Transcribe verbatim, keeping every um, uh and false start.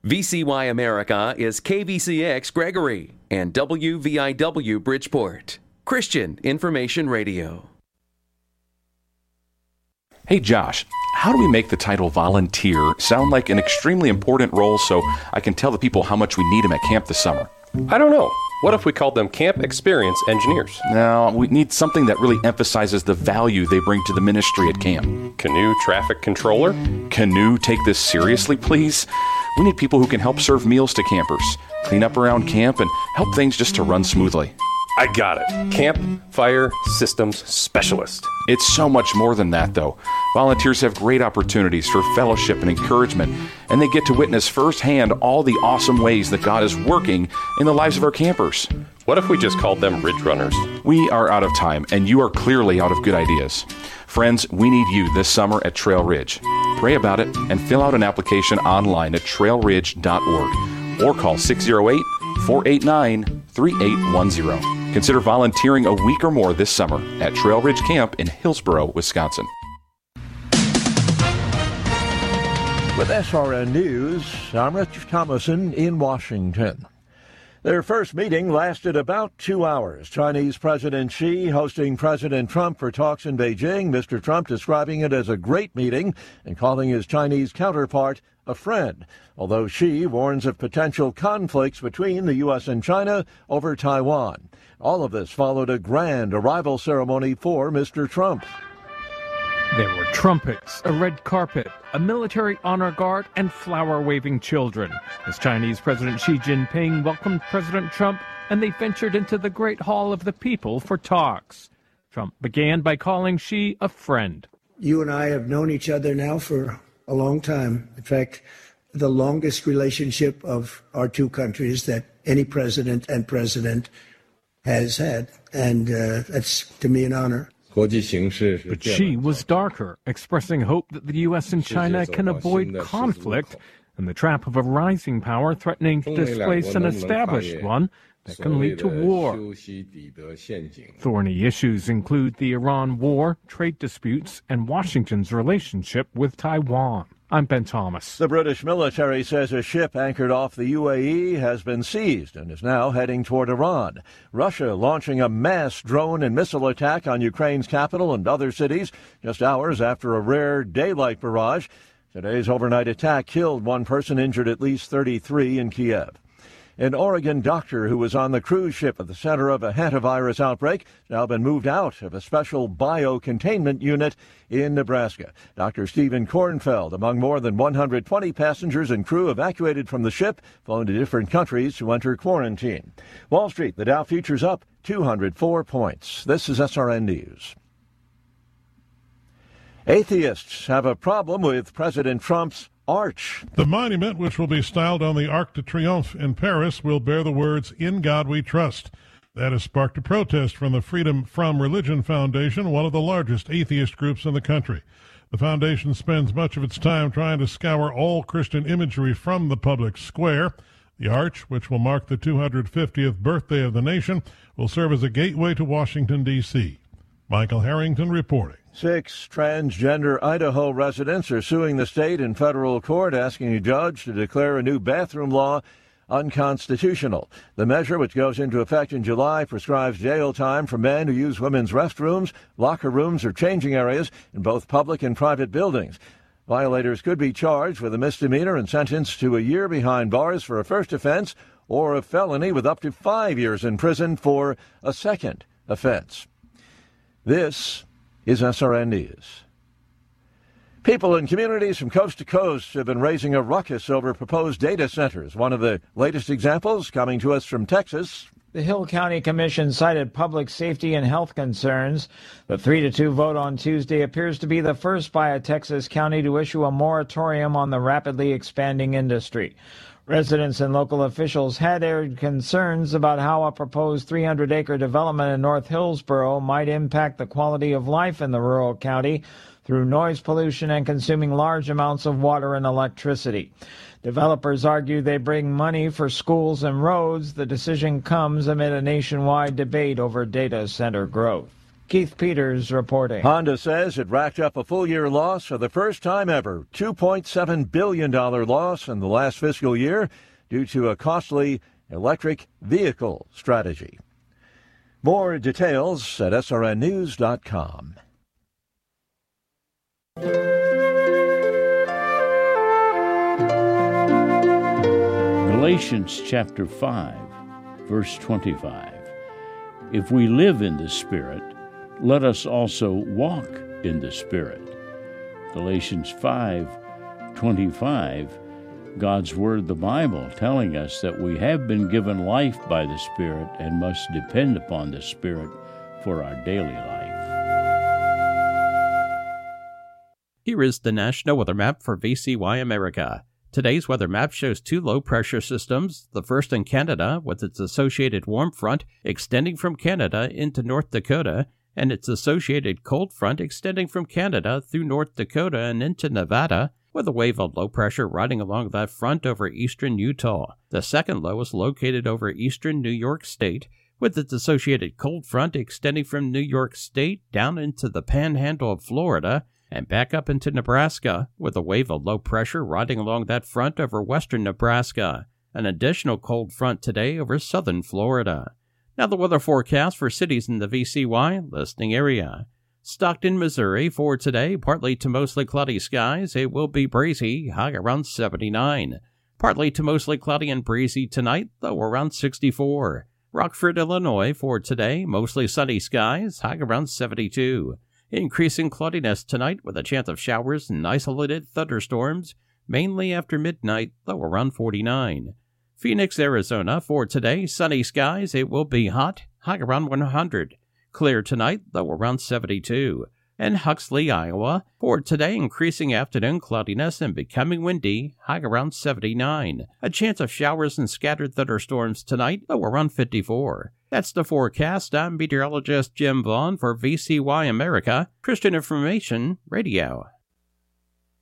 V C Y America is K V C X Gregory and W V I W Bridgeport. Christian Information Radio. Hey Josh, how do we make the title volunteer sound like an extremely important role so I can tell the people how much we need them at camp this summer? I don't know. What if we called them Camp Experience Engineers? No, we need something that really emphasizes the value they bring to the ministry at camp. Canoe Traffic Controller? Canoe, take this seriously, please? We need people who can help serve meals to campers, clean up around camp, and help things just to run smoothly. I got it. Camp Fire Systems Specialist. It's so much more than that, though. Volunteers have great opportunities for fellowship and encouragement, and they get to witness firsthand all the awesome ways that God is working in the lives of our campers. What if we just called them Ridge Runners? We are out of time, and you are clearly out of good ideas. Friends, we need you this summer at Trail Ridge. Pray about it and fill out an application online at trail ridge dot org or call six oh eight, four eight nine, three eight one zero. Consider volunteering a week or more this summer at Trail Ridge Camp in Hillsboro, Wisconsin. With S R N News, I'm Rich Thomason in Washington. Their first meeting lasted about two hours. Chinese President Xi hosting President Trump for talks in Beijing. Mister Trump describing it as a great meeting and calling his Chinese counterpart a friend, although Xi warns of potential conflicts between the U S and China over Taiwan. All of this followed a grand arrival ceremony for Mister Trump. There were trumpets, a red carpet, a military honor guard, and flower-waving children as Chinese President Xi Jinping welcomed President Trump, and they ventured into the Great Hall of the People for talks. Trump began by calling Xi a friend. You and I have known each other now for a long time. In fact, the longest relationship of our two countries that any president and president has had, and uh, that's, to me, an honor. But Xi was darker, expressing hope that the U S and China can avoid conflict and the trap of a rising power threatening to displace an established one that can lead to war. Thorny issues include the Iran war, trade disputes, and Washington's relationship with Taiwan. I'm Ben Thomas. The British military says a ship anchored off the U A E has been seized and is now heading toward Iran. Russia launching a mass drone and missile attack on Ukraine's capital and other cities just hours after a rare daylight barrage. Today's overnight attack killed one person, injured at least thirty-three in Kiev. An Oregon doctor who was on the cruise ship at the center of a hantavirus outbreak has now been moved out of a special bio-containment unit in Nebraska. Doctor Stephen Kornfeld, among more than one hundred twenty passengers and crew evacuated from the ship, flown to different countries to enter quarantine. Wall Street, the Dow futures up two hundred four points. This is S R N News. Atheists have a problem with President Trump's arch. The monument, which will be styled on the Arc de Triomphe in Paris, will bear the words, "In God We Trust." That has sparked a protest from the Freedom From Religion Foundation, one of the largest atheist groups in the country. The foundation spends much of its time trying to scour all Christian imagery from the public square. The arch, which will mark the two hundred fiftieth birthday of the nation, will serve as a gateway to Washington, D C Michael Harrington reporting. Six transgender Idaho residents are suing the state in federal court, asking a judge to declare a new bathroom law unconstitutional. The measure, which goes into effect in July, prescribes jail time for men who use women's restrooms, locker rooms, or changing areas in both public and private buildings. Violators could be charged with a misdemeanor and sentenced to a year behind bars for a first offense, or a felony with up to five years in prison for a second offense. This is S R N News. People in communities from coast to coast have been raising a ruckus over proposed data centers. One of the latest examples coming to us from Texas. The Hill County Commission cited public safety and health concerns. The three to two vote on Tuesday appears to be the first by a Texas county to issue a moratorium on the rapidly expanding industry. Residents and local officials had aired concerns about how a proposed three hundred acre development in North Hillsboro might impact the quality of life in the rural county through noise pollution and consuming large amounts of water and electricity. Developers argue they bring money for schools and roads. The decision comes amid a nationwide debate over data center growth. Keith Peters reporting. Honda says it racked up a full-year loss for the first time ever, two point seven billion dollars loss in the last fiscal year due to a costly electric vehicle strategy. More details at S R N news dot com. Galatians chapter five, verse twenty-five. If we live in the Spirit, let us also walk in the Spirit. Galatians five twenty-five, God's Word, the Bible, telling us that we have been given life by the Spirit and must depend upon the Spirit for our daily life. Here is the National Weather Map for V C Y America. Today's weather map shows two low-pressure systems, the first in Canada with its associated warm front extending from Canada into North Dakota, and its associated cold front extending from Canada through North Dakota and into Nevada, with a wave of low pressure riding along that front over eastern Utah. The second low is located over eastern New York State, with its associated cold front extending from New York State down into the panhandle of Florida and back up into Nebraska, with a wave of low pressure riding along that front over western Nebraska. An additional cold front today over southern Florida. Now the weather forecast for cities in the V C Y listening area. Stockton, Missouri, for today, partly to mostly cloudy skies. It will be breezy, high around seventy-nine. Partly to mostly cloudy and breezy tonight, low around sixty-four. Rockford, Illinois, for today, mostly sunny skies, high around seventy-two. Increasing cloudiness tonight with a chance of showers and isolated thunderstorms, mainly after midnight, low around forty-nine. Phoenix, Arizona, for today, sunny skies. It will be hot, high around one hundred. Clear tonight, low around seventy-two. And Huxley, Iowa, for today, increasing afternoon cloudiness and becoming windy, high around seventy-nine. A chance of showers and scattered thunderstorms tonight, low around fifty-four. That's the forecast. I'm meteorologist Jim Vaughn for V C Y America, Christian Information Radio.